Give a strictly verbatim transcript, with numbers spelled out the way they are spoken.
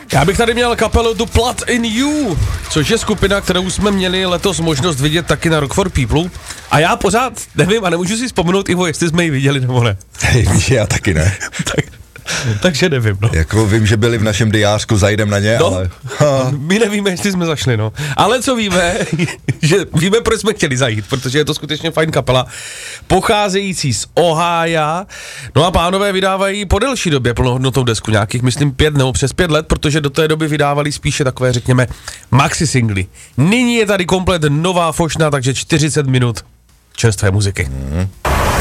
Já bych tady měl kapelu The Blood in You, což je skupina, kterou jsme měli letos možnost vidět taky na Rock for People. A já pořád nevím a nemůžu si vzpomenout, Ivo, jestli jsme ji viděli nebo ne. Hej, víš, já taky ne. tak, takže nevím, no. Jako vím, že byli v našem diářku, zajdem na ně, no, ale... My nevíme, jestli jsme zašli, no. Ale co víme, že víme, proč jsme chtěli zajít, protože je to skutečně fajn kapela, pocházející z Ohája. No a pánové vydávají po delší době plnohodnotnou desku, nějakých, myslím, pět nebo přes pět let, protože do té doby vydávali spíše takové, řekněme, maxi singly. Nyní je tady komplet nová fošna, takže čtyřicet minut čerstvé muziky. Mm.